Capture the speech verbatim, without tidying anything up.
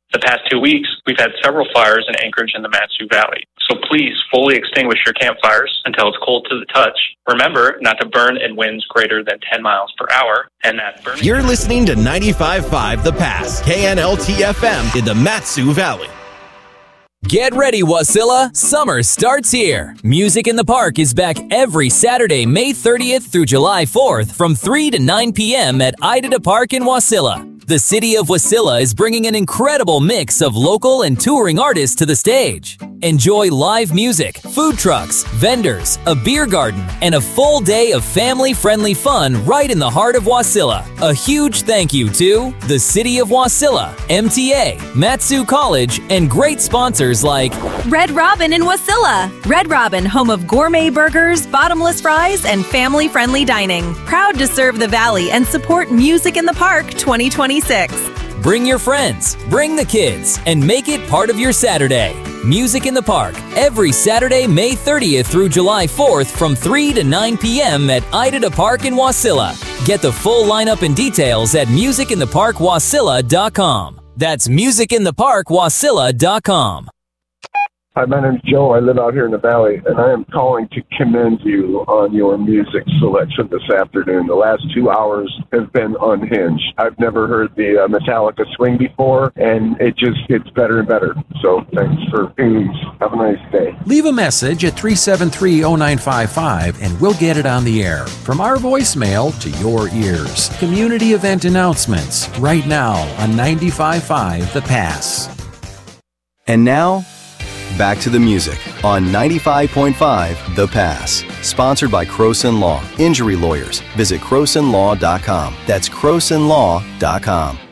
The past two weeks, we've had several fires in Anchorage and the Mat-Su Valley. So please fully extinguish your campfires until it's cold to the touch. Remember not to burn in winds greater than ten miles per hour. And that burning- You're listening to ninety-five point five The Pass, K N L T F M in the Mat-Su Valley. Get ready, Wasilla! Summer starts here. Music in the Park is back every Saturday, May thirtieth through July fourth from three to nine p.m. at Idada Park in Wasilla. The city of Wasilla is bringing an incredible mix of local and touring artists to the stage. Enjoy live music, food trucks, vendors, a beer garden, and a full day of family-friendly fun right in the heart of Wasilla. A huge thank you to the City of Wasilla, M T A, Mat-Su College, and great sponsors like Red Robin in Wasilla. Red Robin, home of gourmet burgers, bottomless fries, and family-friendly dining. Proud to serve the Valley and support Music in the Park twenty twenty-six. Bring your friends, bring the kids, and make it part of your Saturday. Music in the Park, every Saturday, May thirtieth through July fourth from three to nine p.m. at Idada Park in Wasilla. Get the full lineup and details at music in the park wasilla dot com. That's music in the park wasilla dot com. Hi, my name's Joe. I live out here in the Valley, and I am calling to commend you on your music selection this afternoon. The last two hours have been unhinged. I've never heard the uh, Metallica swing before, and it just gets better and better. So thanks for things. Have a nice day. Leave a message at three seven three, oh nine five five, and we'll get it on the air. From our voicemail to your ears. Community event announcements right now on ninety-five point five The Pass. And now, back to the music on ninety-five point five The Pass. Sponsored by Croson Law. Injury lawyers. Visit croson law dot com. That's croson law dot com.